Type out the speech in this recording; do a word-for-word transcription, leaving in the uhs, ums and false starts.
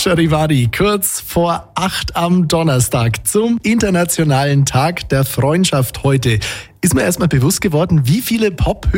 Charivari, kurz vor acht am Donnerstag zum Internationalen Tag der Freundschaft heute. Ist mir erstmal bewusst geworden, wie viele Pop